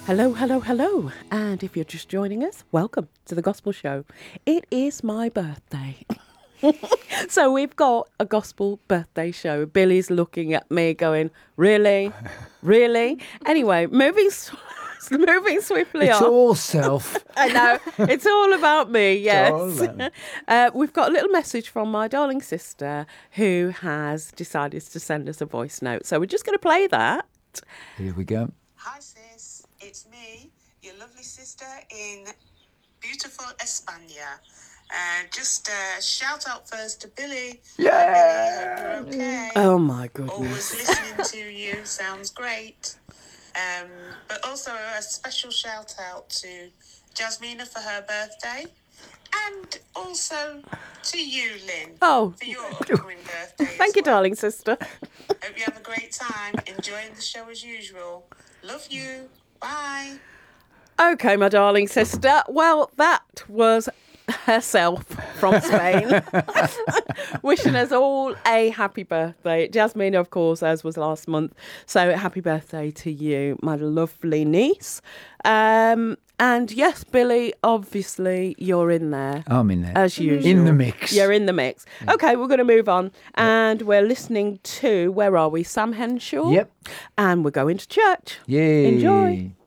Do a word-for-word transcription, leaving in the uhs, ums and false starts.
Hello, hello, hello. And if you're just joining us, welcome to the Gospel Show. It is my birthday. So we've got a gospel birthday show. Billy's looking at me going, really? Really? Anyway, moving, sw- moving swiftly It's on. all self. I know. It's all about me, yes. all about me. Uh, we've got a little message from my darling sister who has decided to send us a voice note. So we're just going to play that. Here we go. Hi sis, it's me, your lovely sister in beautiful España. Uh, just uh, shout out first to Billy. Yeah. Hi, Billy, hope you're okay. Oh, my Always goodness. listening to you, sounds great. Um, but also a special shout out to Jasmina for her birthday. And also to you, Lynn, Oh, for your upcoming birthday. thank as you, well. darling sister. Hope you have a great time enjoying the show as usual. Love you. Bye. Okay, my darling sister. Well, that was herself from Spain, wishing us all a happy birthday. Jasmine, of course, as was last month. So happy birthday to you, my lovely niece. Um, and yes, Billy, obviously you're in there. I'm in there. As usual. In the mix. You're in the mix. Okay, we're going to move on. And we're listening to, where are we? Sam Henshaw. Yep. And we're going to church. Yay. Enjoy.